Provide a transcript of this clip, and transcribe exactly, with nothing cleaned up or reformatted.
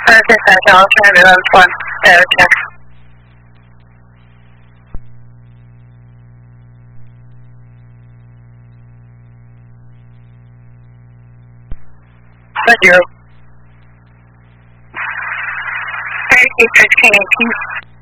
Okay, thank you. I'll try to do that one. Uh, check. Thank you. thirty-six, sixteen, eighteen.